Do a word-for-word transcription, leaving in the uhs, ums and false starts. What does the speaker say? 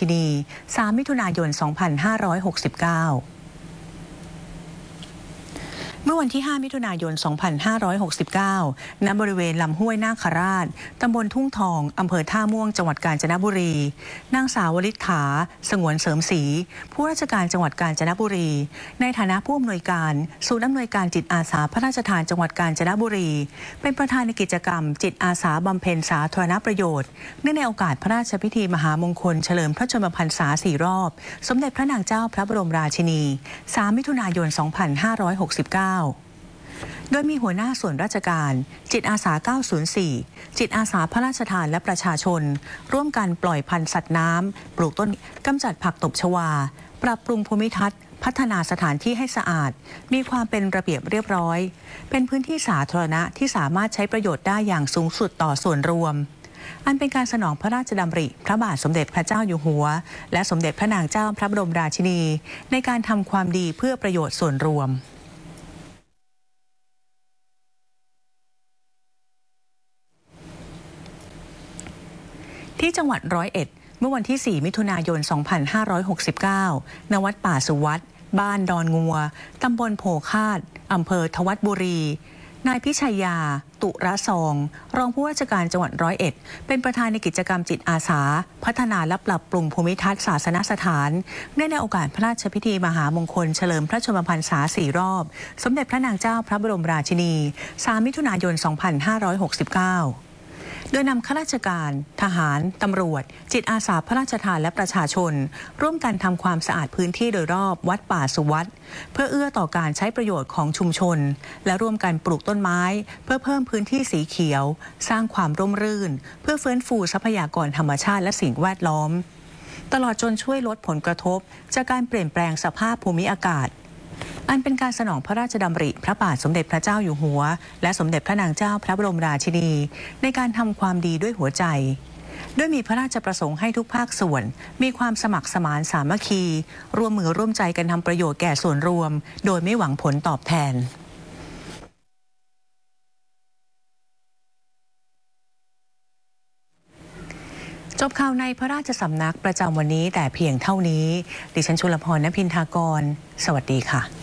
ชินี สาม มิถุนายน สองพันห้าร้อยหกสิบเก้าเมื่อวันที่ ห้า มิถุนายน สองพันห้าร้อยหกสิบเก้า ณ บริเวณลำห้วยนาคราช ตำบลทุ่งทอง อำเภอท่าม่วง จังหวัดกาญจนบุรี นางสาววลิษฐา สงวนเสริมศรีผู้ราชการจังหวัดกาญจนบุรี ในฐานะผู้อำนวยการศูนย์อำนวยการจิตอาสาพระราชทานจังหวัดกาญจนบุรี เป็นประธานในกิจกรรมจิตอาสาบำเพ็ญสาธารณประโยชน์เนื่องในโอกาสพระราชพิธีมหามงคลเฉลิมพระชนมพรรษาสี่รอบสมเด็จพระนางเจ้าพระบรมราชินี สาม มิถุนายน สองพันห้าร้อยหกสิบเก้าโดยมีหัวหน้าส่วนราชการจิตอาสา เก้าศูนย์สี่ จิตอาสาพระราชทานและประชาชนร่วมกันปล่อยพันธุ์สัตว์น้ำปลูกต้นกำจัดผักตบชวาปรับปรุงภูมิทัศน์พัฒนาสถานที่ให้สะอาดมีความเป็นระเบียบเรียบร้อยเป็นพื้นที่สาธารณะที่สามารถใช้ประโยชน์ได้อย่างสูงสุดต่อส่วนรวมอันเป็นการสนองพระราชดำริพระบาทสมเด็จพระเจ้าอยู่หัวและสมเด็จพระนางเจ้าพระบรมราชินีในการทำความดีเพื่อประโยชน์ส่วนรวมที่จังหวัดร้อยเอ็ดเมื่อวันที่ สี่ มิถุนายน สองพันห้าร้อยหกสิบเก้า ณ วัดป่าสุวัตบ้านดอนงัวตำบลโพคาดอำเภอทวัดบุรีนายพิชัยยาตุระซองรองผู้ว่าราชการจังหวัดร้อยเอ็ดเป็นประธานในกิจกรรมจิตอาสาพัฒนาและปรับปรุงภูมิทัศน์ศาสนสถานเนื่องในโอกาสพระราชพิธีมหามงคลเฉลิมพระชนมพรรษาสี่รอบสมเด็จพระนางเจ้าพระบรมราชินี สาม มิถุนายน สองพันห้าร้อยหกสิบเก้าโดยนำข้าราชการทหารตำรวจจิตอาสาพระราชทานและประชาชนร่วมกันทำความสะอาดพื้นที่โดยรอบวัดป่าสุวัตเพื่อเอื้อต่อการใช้ประโยชน์ของชุมชนและร่วมกันปลูกต้นไม้เพื่อเพิ่มพื้นที่สีเขียวสร้างความร่มรื่นเพื่อฟื้นฟูทรัพยากรธรรมชาติและสิ่งแวดล้อมตลอดจนช่วยลดผลกระทบจากการเปลี่ยนแปลงสภาพภูมิอากาศอันเป็นการสนองพระราชดำริพระบาทสมเด็จพระเจ้าอยู่หัวและสมเด็จพระนางเจ้าพระบรมราชินีในการทำความดีด้วยหัวใจด้วยมีพระราชประสงค์ให้ทุกภาคส่วนมีความสมัครสมานสามัคคีร่วมมือร่วมใจกันทำประโยชน์แก่ส่วนรวมโดยไม่หวังผลตอบแทนจบข่าวในพระราชสำนักประจำวันนี้แต่เพียงเท่านี้ดิฉันชุลพร ณ พินทากรสวัสดีค่ะ